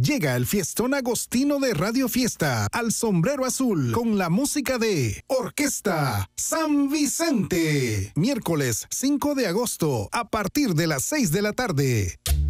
Llega el fiestón agostino de Radio Fiesta al Sombrero Azul con la música de Orquesta San Vicente. Miércoles 5 de agosto a partir de las 6 de la tarde.